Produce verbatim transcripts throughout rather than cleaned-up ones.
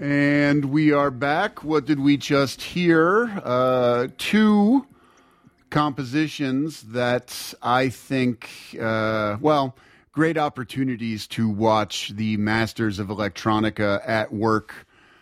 And we are back. What did we just hear? Uh, two compositions that I think, uh, well, great opportunities to watch the masters of electronica at work,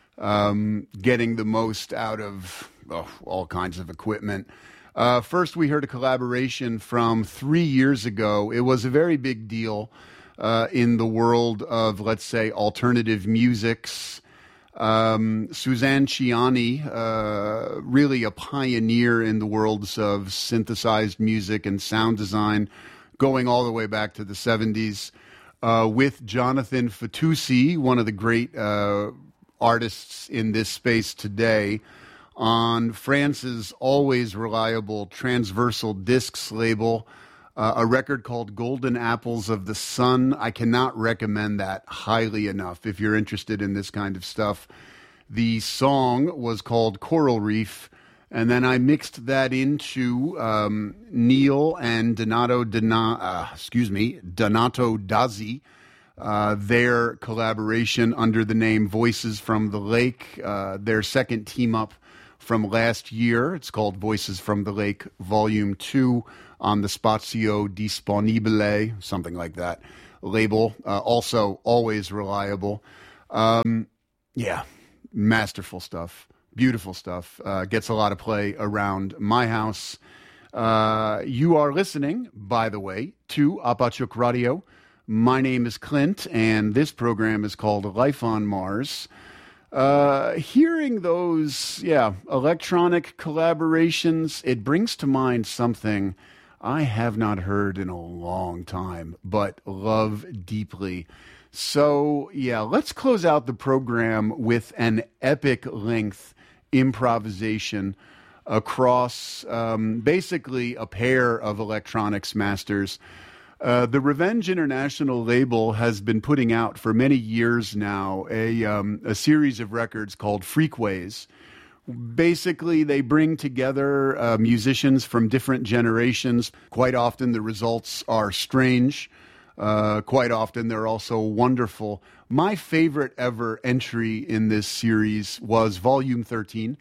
um, getting the most out of oh, all kinds of equipment. Uh, first, we heard a collaboration from three years ago. It was a very big deal uh, in the world of, let's say, alternative musics. Um, Suzanne Ciani, uh, really a pioneer in the worlds of synthesized music and sound design, going all the way back to the seventies, uh, with Jonathan Fatoussi, one of the great uh, artists in this space today, on France's always reliable Transversal Discs label, uh, a record called Golden Apples of the Sun. I cannot recommend that highly enough if you're interested in this kind of stuff. The song was called Coral Reef, and then I mixed that into um, Neil and Donato, Dona, uh, excuse me, Donato Dazzi, uh, their collaboration under the name Voices from the Lake, uh, their second team-up from last year. It's called Voices from the Lake Volume two on the Spazio Disponibile, something like that, label. Uh, also, always reliable. Um, yeah, masterful stuff. Beautiful stuff. Uh, gets a lot of play around my house. Uh, you are listening, by the way, to Apachuk Radio. My name is Clint, and this program is called Life on Mars. Uh, hearing those, yeah, electronic collaborations, it brings to mind something I have not heard in a long time, but love deeply. So, yeah, let's close out the program with an epic length improvisation across um, basically a pair of electronics masters. Uh, the Revenge International label has been putting out for many years now a um, a series of records called Freakways. Basically, they bring together uh, musicians from different generations. Quite often, the results are strange. Uh, quite often, they're also wonderful. My favorite ever entry in this series was Volume thirteen.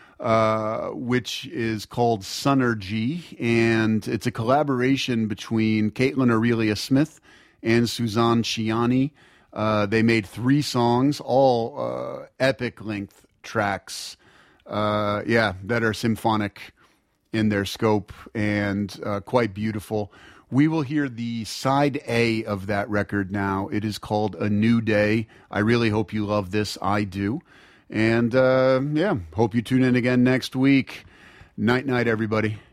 Uh, which is called Sunergy, and it's a collaboration between Caitlin Aurelia Smith and Suzanne Ciani. Uh, they made three songs, all uh, epic length tracks, uh, yeah, that are symphonic in their scope and uh, quite beautiful. We will hear the side A of that record now. It is called A New Day. I really hope you love this. I do. And, uh, yeah, hope you tune in again next week. Night, night, everybody.